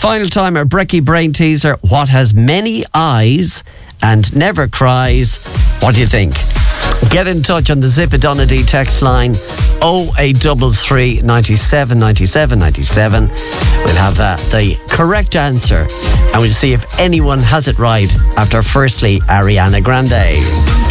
final time, our Brecky Brain Teaser. What has many eyes and never cries? What do you think? Get in touch on the Zip Donady text line 0833 97 97 97. We'll have the correct answer and we'll see if anyone has it right after firstly Ariana Grande.